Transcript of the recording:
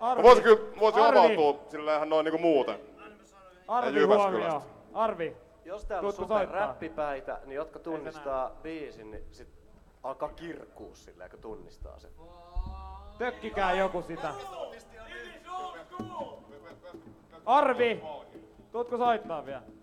Arvi. Voisin avautua sillä ihan noin niinku muuten. Arvi huomio. Arvi. Jos täällä on super räppipäitä, niin jotka tunnistaa biisin, niin sit alkaa kirkkuu silleen, kun tunnistaa sen. Tökkikää joku sitä. Arvi! Tuutko soittaa vielä?